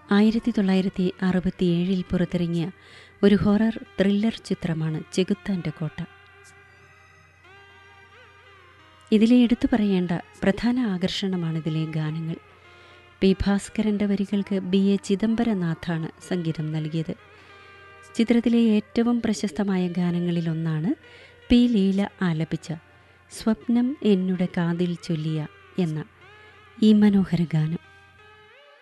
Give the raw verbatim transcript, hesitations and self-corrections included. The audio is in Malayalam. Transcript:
ആയിരത്തി തൊള്ളായിരത്തി അറുപത്തിയേഴിൽ പുറത്തിറങ്ങിയ ഒരു ഹൊറർ ത്രില്ലർ ചിത്രമാണ് ചെകുത്താൻ്റെ കോട്ട. ഇതിലെ എടുത്തു പറയേണ്ട പ്രധാന ആകർഷണമാണിതിലെ ഗാനങ്ങൾ. പി ഭാസ്കരൻ്റെ വരികൾക്ക് ബി എ ചിദംബരനാഥാണ് സംഗീതം നൽകിയത്. ചിത്രത്തിലെ ഏറ്റവും പ്രശസ്തമായ ഗാനങ്ങളിലൊന്നാണ് പി ലീല ആലപിച്ച സ്വപ്നം എന്നുടെ കാതിൽ ചൊല്ലിയ എന്ന ഈ മനോഹര ഗാനം.